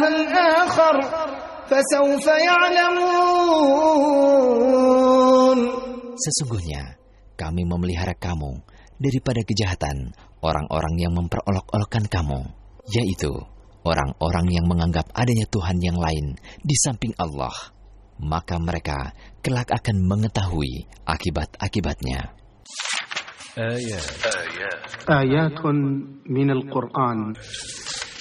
إلها آخر فسوف يعلمون. Sesungguhnya kami memelihara kamu daripada kejahatan orang-orang yang memperolok-olokkan kamu, yaitu orang-orang yang menganggap adanya Tuhan yang lain di samping Allah. Maka mereka kelak akan mengetahui akibat-akibatnya. آيات من القرآن